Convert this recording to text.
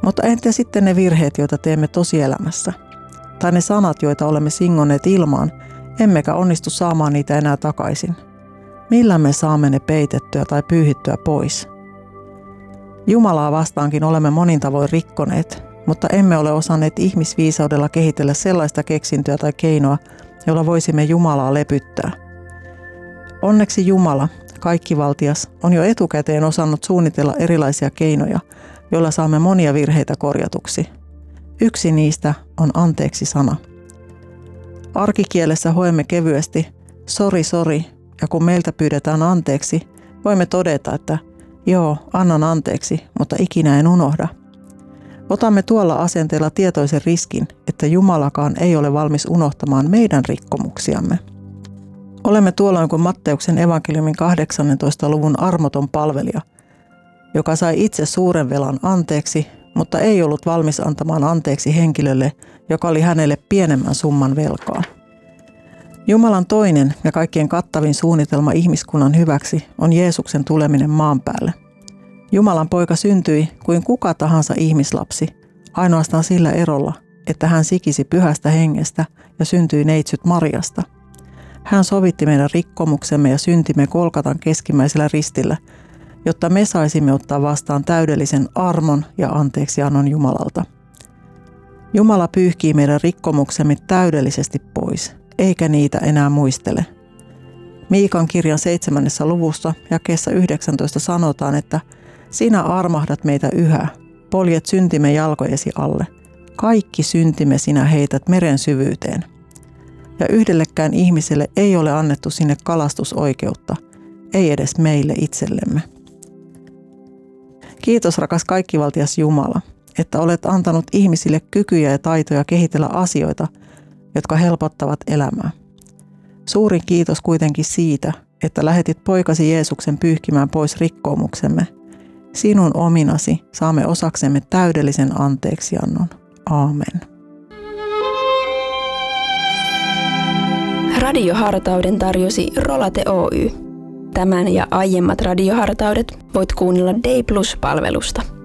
Mutta entä sitten ne virheet, joita teemme tosielämässä? Tai ne sanat, joita olemme singonneet ilmaan, emmekä onnistu saamaan niitä enää takaisin. Millä me saamme ne peitettyä tai pyyhittyä pois? Jumalaa vastaankin olemme monin tavoin rikkoneet, mutta emme ole osanneet ihmisviisaudella kehitellä sellaista keksintöä tai keinoa, jolla voisimme Jumalaa lepyttää. Onneksi Jumala, kaikkivaltias, on jo etukäteen osannut suunnitella erilaisia keinoja, joilla saamme monia virheitä korjatuksi. Yksi niistä on anteeksi-sana. Arkikielessä hoemme kevyesti sori, ja kun meiltä pyydetään anteeksi, voimme todeta, että joo, annan anteeksi, mutta ikinä en unohda. Otamme tuolla asenteella tietoisen riskin, että Jumalakaan ei ole valmis unohtamaan meidän rikkomuksiamme. Olemme tuolloin kuin Matteuksen evankeliumin 18. luvun armoton palvelija, joka sai itse suuren velan anteeksi, mutta ei ollut valmis antamaan anteeksi henkilölle, joka oli hänelle pienemmän summan velkaa. Jumalan toinen ja kaikkien kattavin suunnitelma ihmiskunnan hyväksi on Jeesuksen tuleminen maan päälle. Jumalan poika syntyi kuin kuka tahansa ihmislapsi, ainoastaan sillä erolla, että hän sikisi Pyhästä Hengestä ja syntyi neitsyt Mariasta. Hän sovitti meidän rikkomuksemme ja syntimme Golgatan keskimmäisellä ristillä, jotta me saisimme ottaa vastaan täydellisen armon ja anteeksiannon Jumalalta. Jumala pyyhkii meidän rikkomuksemme täydellisesti pois, eikä niitä enää muistele. Miikan kirjan 7. luvussa jakeessa 19 sanotaan, että sinä armahdat meitä yhä, poljet syntimme jalkojesi alle. Kaikki syntimme sinä heität meren syvyyteen. Ja yhdellekään ihmiselle ei ole annettu sinne kalastusoikeutta, ei edes meille itsellemme. Kiitos rakas kaikkivaltias Jumala, että olet antanut ihmisille kykyjä ja taitoja kehitellä asioita, jotka helpottavat elämää. Suurin kiitos kuitenkin siitä, että lähetit poikasi Jeesuksen pyyhkimään pois rikkomuksemme. Sinun ominasi saamme osaksemme täydellisen anteeksiannon. Aamen. Radiohartauden tarjosi Rolate Oy. Tämän ja aiemmat radiohartaudet voit kuunnella Day Plus-palvelusta.